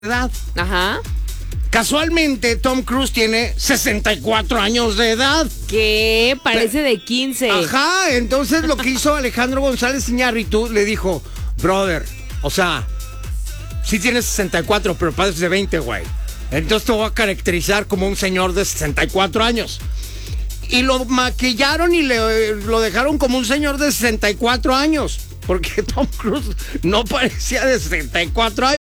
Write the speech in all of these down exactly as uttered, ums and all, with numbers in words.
edad. Ajá. Casualmente, Tom Cruise tiene sesenta y cuatro años de edad. ¿Qué? Parece de quince. Ajá, entonces lo que hizo Alejandro González Iñárritu, le dijo, brother, o sea, sí tienes sesenta y cuatro, pero pareces de veinte, güey. Entonces te voy a caracterizar como un señor de sesenta y cuatro años. Y lo maquillaron y le, lo dejaron como un señor de sesenta y cuatro años. Porque Tom Cruise no parecía de sesenta y cuatro años.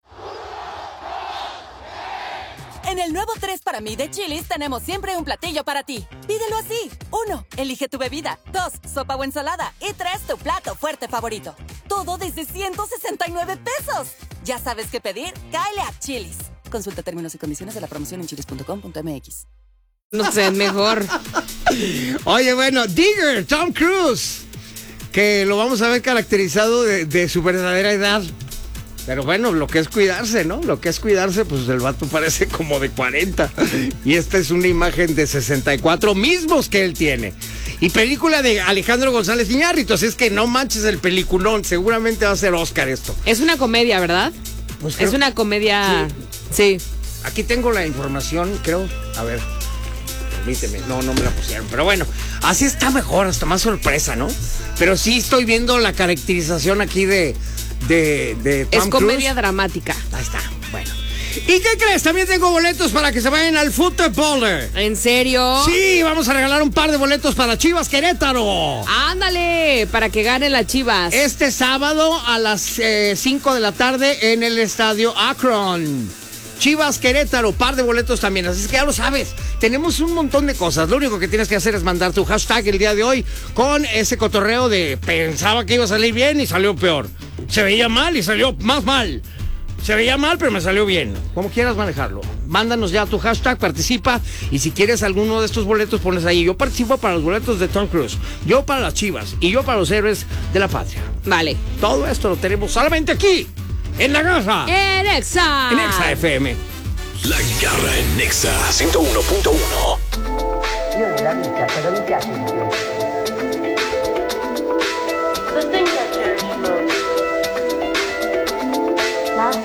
En el nuevo tres para mí de Chili's tenemos siempre un platillo para ti. Pídelo así. Uno, elige tu bebida. Dos, sopa o ensalada. Y tres, tu plato fuerte favorito. Todo desde ciento sesenta y nueve pesos. Ya sabes qué pedir, cáele a Chili's. Consulta términos y condiciones de la promoción en chilis punto com punto m x. No sé, mejor. Oye, bueno, Digger, Tom Cruise, que lo vamos a ver caracterizado de, de su verdadera edad. Pero bueno, lo que es cuidarse, ¿no? Lo que es cuidarse, pues el vato parece como de cuarenta. Y esta es una imagen de sesenta y cuatro mismos que él tiene. Y película de Alejandro González Iñárritu, así es que no manches el peliculón. Seguramente va a ser Oscar esto. Es una comedia, ¿verdad? Pues creo, es una comedia... Sí. sí. Aquí tengo la información, creo. A ver, permíteme. No, no me la pusieron. Pero bueno, así está mejor, hasta más sorpresa, ¿no? Pero sí estoy viendo la caracterización aquí de... De, de Tom es comedia Cruise. Dramática. Ahí está, bueno. ¿Y qué crees? También tengo boletos para que se vayan al fútbol. ¿En serio? Sí, vamos a regalar un par de boletos para Chivas Querétaro. Ándale, para que gane las Chivas. Este sábado a las eh, cinco de la tarde en el estadio Akron. Chivas Querétaro, par de boletos también, así es que ya lo sabes, tenemos un montón de cosas. Lo único que tienes que hacer es mandar tu hashtag el día de hoy con ese cotorreo de pensaba que iba a salir bien y salió peor. Se veía mal y salió más mal. Se veía mal, pero me salió bien. Como quieras manejarlo. Mándanos ya tu hashtag, participa. Y si quieres alguno de estos boletos, pones ahí. Yo participo para los boletos de Tom Cruise. Yo para las Chivas. Y yo para los héroes de la patria. Vale. Todo esto lo tenemos solamente aquí, en La Garra. En Exa. En Exa F M. La Garra en Exa ciento uno punto uno. Io nella vita per limpiarmi